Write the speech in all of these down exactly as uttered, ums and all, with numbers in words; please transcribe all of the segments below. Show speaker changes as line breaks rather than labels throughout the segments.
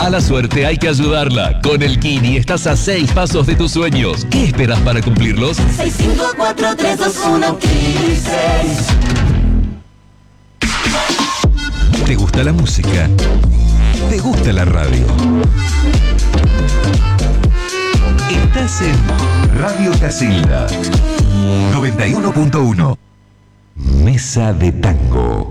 A la suerte hay que ayudarla. Con el Kini estás a seis pasos de tus sueños. ¿Qué esperas para cumplirlos?
seis cinco cuatro tres dos uno Kini seis.
¿Te gusta la música? ¿Te gusta la radio? Estás en Radio Casilda noventa y uno punto uno. Mesa de Tango.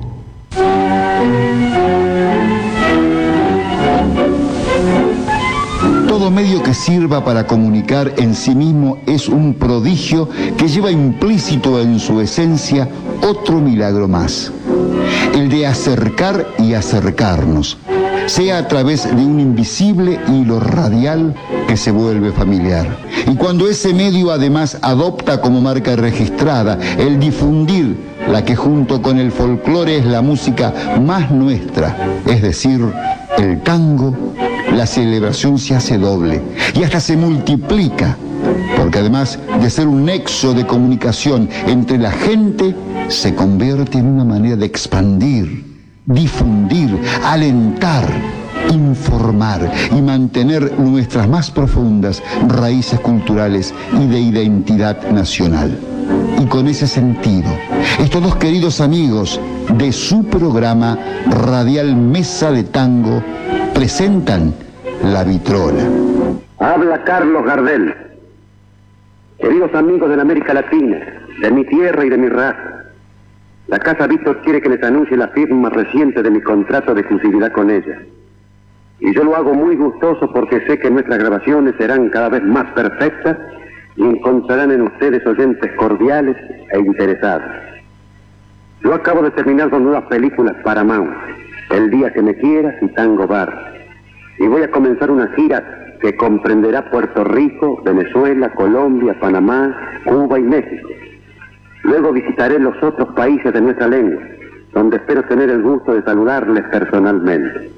Todo medio que sirva para comunicar en sí mismo es un prodigio que lleva implícito en su esencia otro milagro más, el de acercar y acercarnos, sea a través de un invisible hilo radial que se vuelve familiar. Y cuando ese medio además adopta como marca registrada el difundir la que junto con el folclore es la música más nuestra, es decir, el tango, la celebración se hace doble y hasta se multiplica, porque además de ser un nexo de comunicación entre la gente, se convierte en una manera de expandir, difundir, alentar, informar y mantener nuestras más profundas raíces culturales y de identidad nacional. Y con ese sentido, estos dos queridos amigos de su programa radial Mesa de Tango presentan La Vitrola.
Habla Carlos Gardel. Queridos amigos de la América Latina, de mi tierra y de mi raza, la Casa Víctor quiere que les anuncie la firma reciente de mi contrato de exclusividad con ella. Y yo lo hago muy gustoso porque sé que nuestras grabaciones serán cada vez más perfectas y encontrarán en ustedes oyentes cordiales e interesados. Yo acabo de terminar dos nuevas películas para Paramount, El Día que Me Quieras y Tango Bar. Y voy a comenzar una gira que comprenderá Puerto Rico, Venezuela, Colombia, Panamá, Cuba y México. Luego visitaré los otros países de nuestra lengua, donde espero tener el gusto de saludarles personalmente.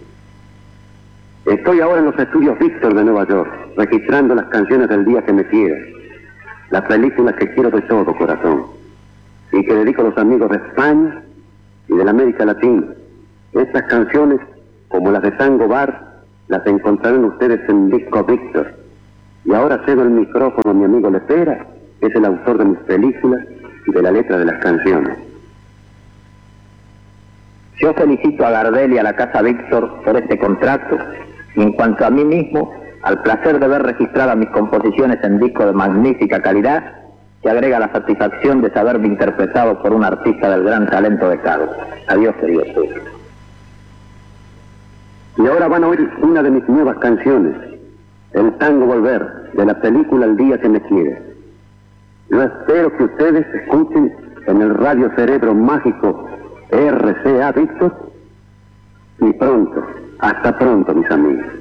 Estoy ahora en los estudios Víctor de Nueva York, registrando las canciones del Día que Me Quieras, la película que quiero de todo corazón, y que dedico a los amigos de España y de la América Latina. Estas canciones, como las de Tango Bar, las encontrarán ustedes en Disco Víctor. Y ahora cedo el micrófono a mi amigo Lepera, que es el autor de mis películas y de la letra de las canciones.
Yo felicito a Gardel y a la Casa Víctor por este contrato, y en cuanto a mí mismo, al placer de ver registradas mis composiciones en disco de magnífica calidad, que agrega la satisfacción de saberme interpretado por un artista del gran talento de Carlos. Adiós, querido público.
Y ahora van a oír una de mis nuevas canciones, El Tango Volver, de la película El Día que Me Quieres. Yo espero que ustedes escuchen en el Radio Cerebro Mágico R C A Víctor, y pronto, hasta pronto, mis amigos.